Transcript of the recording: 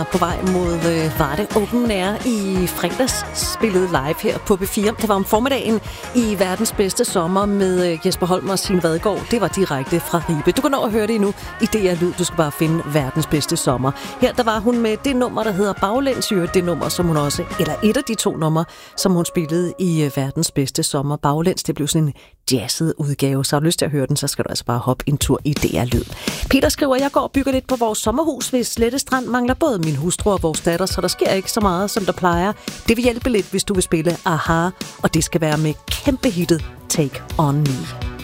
På vej mod Varde Open Air i fredags, spillet live her på P4. Det var om formiddagen i verdens bedste sommer med Jesper Holm og Signe Vadgaard. Det var direkte fra Ribe. Du kan nå at høre det endnu i DR Lyd. Du skal bare finde verdens bedste sommer. Her der var hun med det nummer, der hedder Baglæns. Det nummer, som hun også, eller et af de to numre, som hun spillede i verdens bedste sommer. Baglæns, det blev sådan en jazzet udgave. Så har du lyst til at høre den, så skal du altså bare hoppe en tur i DR Lyd. Peter skriver, jeg går og bygger lidt på vores sommerhus ved Slettestrand. Mangler både min hustru og vores datter, så der sker ikke så meget, som der plejer. Det vil hjælpe lidt, hvis du vil spille Aha, og det skal være med kæmpe hittet Take On Me.